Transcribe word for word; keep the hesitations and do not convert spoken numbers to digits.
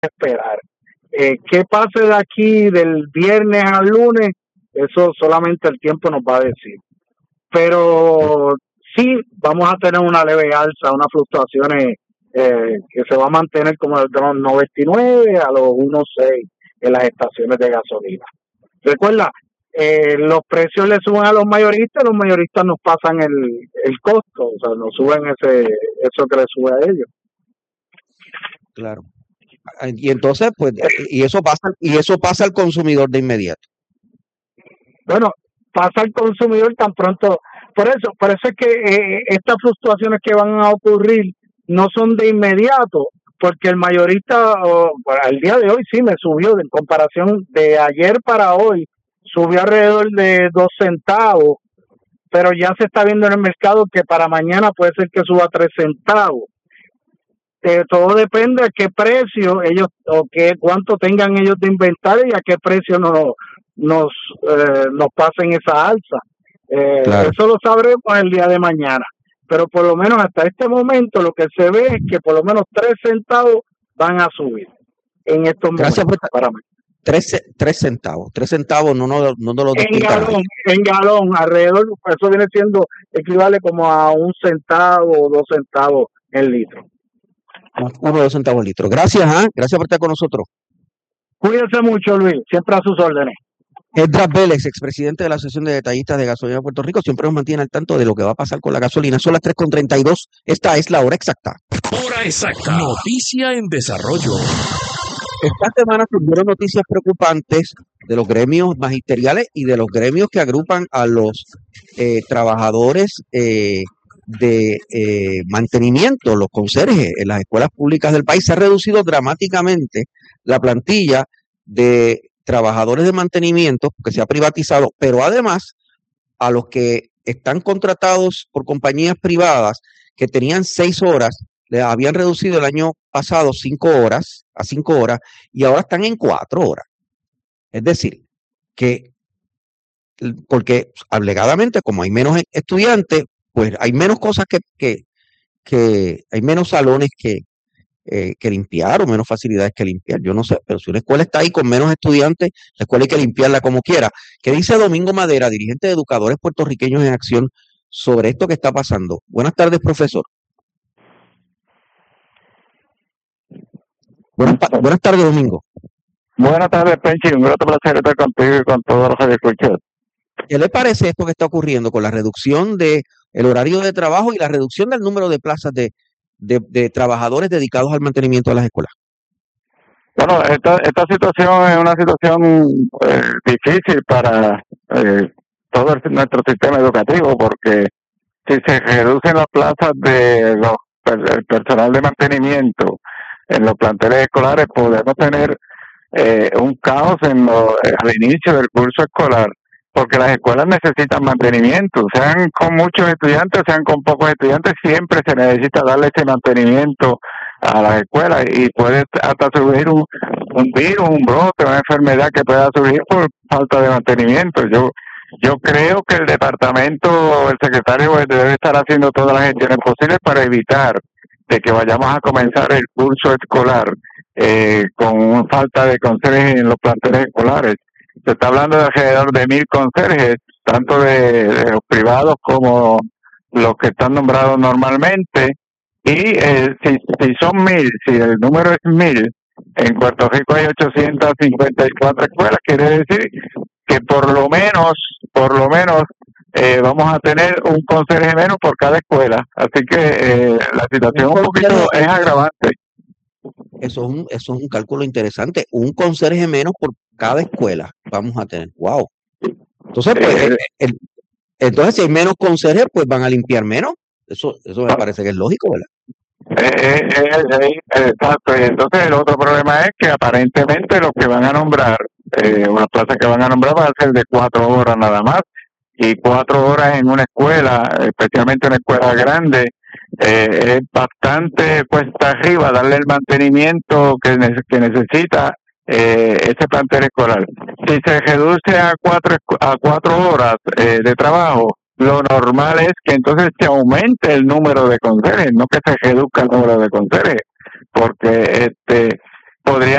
esperar. Eh, ¿Qué pase de aquí del viernes al lunes? Eso solamente el tiempo nos va a decir. Pero sí, vamos a tener una leve alza, unas fluctuaciones eh, que se va a mantener como de los noventa y nueve a los uno punto seis en las estaciones de gasolina. Recuerda, eh, los precios le suben a los mayoristas, los mayoristas nos pasan el, el costo, o sea, nos suben ese eso que le sube a ellos. Claro. Y entonces, pues, y eso pasa, y eso pasa al consumidor de inmediato. Bueno, pasa al consumidor tan pronto. Por eso, por eso es que eh, estas fluctuaciones que van a ocurrir no son de inmediato, porque el mayorista, oh, al día de hoy sí me subió, en comparación de ayer para hoy, subió alrededor de dos centavos, pero ya se está viendo en el mercado que para mañana puede ser que suba tres centavos. Eh, todo depende a qué precio ellos, o qué, cuánto tengan ellos de inventario y a qué precio nos, nos, eh, nos pasen esa alza. Eh, claro. Eso lo sabremos el día de mañana. Pero por lo menos hasta este momento lo que se ve es que por lo menos tres centavos van a subir en estos Gracias momentos. Por... Para mí. Tres, tres centavos. Tres centavos no nos no, no lo en galón, en galón, alrededor, eso viene siendo, equivale como a un centavo o dos centavos el litro. Uno o dos centavos el litro. Gracias, ¿eh? Gracias por estar con nosotros. Cuídense mucho, Luis. Siempre a sus órdenes. Edras Vélez, expresidente de la Asociación de Detallistas de Gasolina de Puerto Rico, siempre nos mantiene al tanto de lo que va a pasar con la gasolina. Son las tres con treinta y dos. Esta es la hora exacta. Hora exacta. Noticia en desarrollo. Esta semana tuvieron noticias preocupantes de los gremios magisteriales y de los gremios que agrupan a los eh, trabajadores eh, de eh, mantenimiento, los conserjes en las escuelas públicas del país. Se ha reducido dramáticamente la plantilla de trabajadores de mantenimiento porque se ha privatizado, pero además a los que están contratados por compañías privadas que tenían seis horas, le habían reducido el año pasado cinco horas a cinco horas y ahora están en cuatro horas. Es decir, que porque alegadamente como hay menos estudiantes, pues hay menos cosas que, que, que hay menos salones que, eh, que limpiar o menos facilidades que limpiar. Yo no sé, pero si una escuela está ahí con menos estudiantes, la escuela hay que limpiarla como quiera. ¿Qué dice Domingo Madera, dirigente de Educadores Puertorriqueños en Acción, sobre esto que está pasando? Buenas tardes, profesor. Buenas, buenas tardes, Domingo. Buenas tardes, Penchi. Un grato placer estar contigo y con todos los que escuchan. ¿Qué le parece esto que está ocurriendo con la reducción de el horario de trabajo y la reducción del número de plazas de, de, de trabajadores dedicados al mantenimiento de las escuelas? Bueno, esta, esta situación es una situación eh, difícil para eh, todo el, nuestro sistema educativo, porque si se reducen las plazas de los el personal de mantenimiento en los planteles escolares, podemos tener eh, un caos en lo, al inicio del curso escolar, porque las escuelas necesitan mantenimiento, sean con muchos estudiantes, sean con pocos estudiantes, siempre se necesita darle ese mantenimiento a las escuelas y puede hasta surgir un, un virus, un brote, una enfermedad que pueda surgir por falta de mantenimiento. Yo yo creo que el departamento, el secretario debe estar haciendo todas las gestiones posibles para evitar de que vayamos a comenzar el curso escolar eh, con falta de conserjes en los planteles escolares. Se está hablando de alrededor de mil conserjes, tanto de, de los privados como los que están nombrados normalmente. Y eh, si, si son mil, si el número es mil, en Puerto Rico hay ochocientas cincuenta y cuatro escuelas, quiere decir que por lo menos, por lo menos, eh, vamos a tener un conserje menos por cada escuela. Así que eh, la situación un poquito es agravante. Eso es un, eso es un cálculo interesante. Un conserje menos por cada escuela vamos a tener. Wow. Entonces, pues, eh, el, el, entonces si hay menos conserjes, pues van a limpiar menos. Eso, eso me parece que es lógico, ¿verdad? Eh, eh, eh, exacto. Y entonces el otro problema es que aparentemente los que van a nombrar, eh, una plaza que van a nombrar va a ser de cuatro horas nada más. Y cuatro horas en una escuela, especialmente en una escuela grande, eh, es bastante cuesta arriba darle el mantenimiento que, ne- que necesita eh, ese plantel escolar. Si se reduce a cuatro a cuatro horas eh, de trabajo, lo normal es que entonces se aumente el número de conserjes, no que se reduzca el número de conserjes, porque este podría